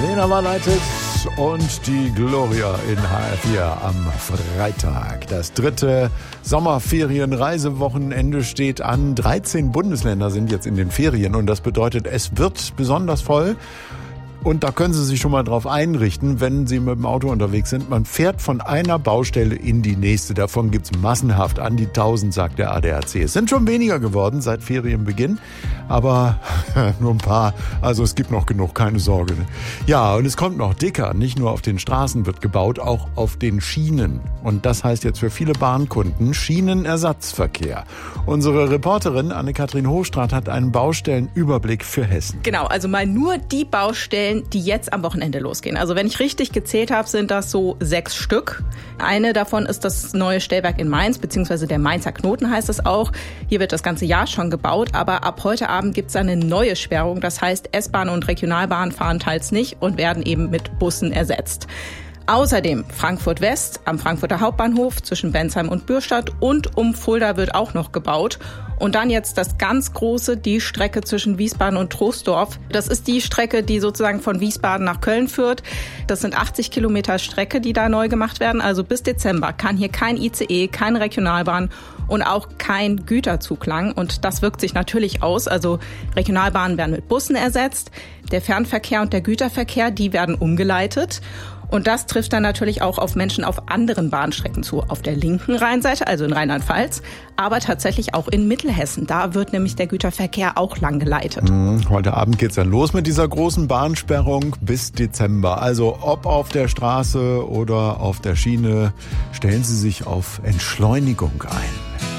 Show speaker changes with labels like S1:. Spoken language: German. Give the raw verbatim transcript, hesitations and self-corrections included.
S1: Lena Manaitis und die Gloria in H R vier am Freitag. Das dritte Sommerferienreisewochenende steht an. dreizehn Bundesländer sind jetzt in den Ferien und das bedeutet, es wird besonders voll. Und da können Sie sich schon mal drauf einrichten, wenn Sie mit dem Auto unterwegs sind. Man fährt von einer Baustelle in die nächste. Davon gibt's massenhaft an die tausend, sagt der A D A C. Es sind schon weniger geworden seit Ferienbeginn, aber nur ein paar. Also es gibt noch genug, keine Sorge. Ja, und es kommt noch dicker. Nicht nur auf den Straßen wird gebaut, auch auf den Schienen. Und das heißt jetzt für viele Bahnkunden Schienenersatzverkehr. Unsere Reporterin Anne-Kathrin Hochstraat hat einen Baustellenüberblick für Hessen.
S2: Genau, also mal nur die Baustellen, die jetzt am Wochenende losgehen. Also wenn ich richtig gezählt habe, sind das so sechs Stück. Eine davon ist das neue Stellwerk in Mainz, beziehungsweise der Mainzer Knoten heißt es auch. Hier wird das ganze Jahr schon gebaut, aber ab heute Abend gibt es eine neue Sperrung. Das heißt, S-Bahn und Regionalbahn fahren teils nicht und werden eben mit Bussen ersetzt. Außerdem Frankfurt West am Frankfurter Hauptbahnhof zwischen Bensheim und Bürstadt und um Fulda wird auch noch gebaut. Und dann jetzt das ganz große, die Strecke zwischen Wiesbaden und Troisdorf. Das ist die Strecke, die sozusagen von Wiesbaden nach Köln führt. Das sind achtzig Kilometer Strecke, die da neu gemacht werden. Also bis Dezember kann hier kein I C E, keine Regionalbahn und auch kein Güterzug lang. Und das wirkt sich natürlich aus. Also Regionalbahnen werden mit Bussen ersetzt. Der Fernverkehr und der Güterverkehr, die werden umgeleitet. Und das trifft dann natürlich auch auf Menschen auf anderen Bahnstrecken zu. Auf der linken Rheinseite, also in Rheinland-Pfalz, aber tatsächlich auch in Mittelhessen. Da wird nämlich der Güterverkehr auch lang geleitet.
S1: Heute Abend geht's dann los mit dieser großen Bahnsperrung bis Dezember. Also ob auf der Straße oder auf der Schiene, stellen Sie sich auf Entschleunigung ein.